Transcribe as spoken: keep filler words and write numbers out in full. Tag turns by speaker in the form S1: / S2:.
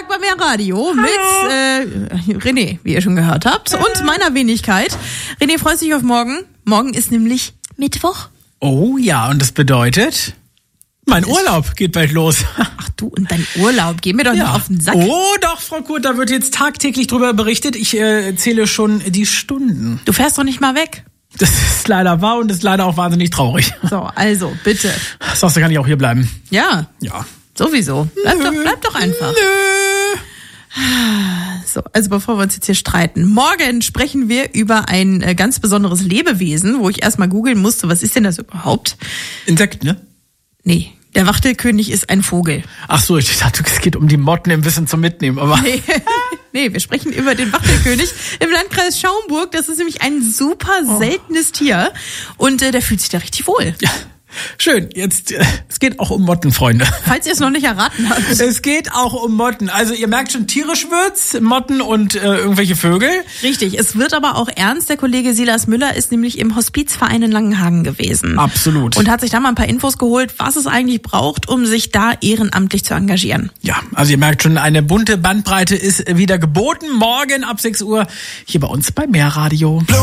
S1: Tag bei Mehrradio mit äh, René, wie ihr schon gehört habt, und meiner Wenigkeit. René freut sich auf morgen. Morgen ist nämlich Mittwoch.
S2: Oh ja, und das bedeutet, mein Urlaub geht bald los.
S1: Ach du, und dein Urlaub, geh mir doch
S2: Ja.
S1: nicht auf den Sack.
S2: Oh doch, Frau Kurt, da wird jetzt tagtäglich drüber berichtet. Ich äh, zähle schon die Stunden.
S1: Du fährst doch nicht mal weg.
S2: Das ist leider wahr und ist leider auch wahnsinnig traurig.
S1: So, also, bitte.
S2: Sonst kann ich auch hier bleiben.
S1: Ja,
S2: Ja.
S1: sowieso. Bleib doch, bleib doch einfach.
S2: Nö.
S1: So, also bevor wir uns jetzt hier streiten. Morgen sprechen wir über ein äh, ganz besonderes Lebewesen, wo ich erstmal googeln musste, was ist denn das überhaupt?
S2: Insekt, ne?
S1: Nee, der Wachtelkönig ist ein Vogel.
S2: Ach so, ich dachte, es geht um die Motten im Wissen zum Mitnehmen, aber
S1: Nee, nee, wir sprechen über den Wachtelkönig im Landkreis Schaumburg. Das ist nämlich ein super seltenes Tier und äh, der fühlt sich da richtig wohl.
S2: ja. Schön, jetzt, äh, es geht auch um Motten, Freunde.
S1: Falls ihr es noch nicht erraten habt.
S2: Es geht auch um Motten. Also ihr merkt schon, tierisch wird's, Motten und äh, irgendwelche Vögel.
S1: Richtig, es wird aber auch ernst. Der Kollege Silas Müller ist nämlich im Hospizverein in Langenhagen gewesen.
S2: Absolut.
S1: Und hat sich da mal ein paar Infos geholt, was es eigentlich braucht, um sich da ehrenamtlich zu engagieren.
S2: Ja, also ihr merkt schon, eine bunte Bandbreite ist wieder geboten. Morgen ab sechs Uhr hier bei uns bei Mehrradio.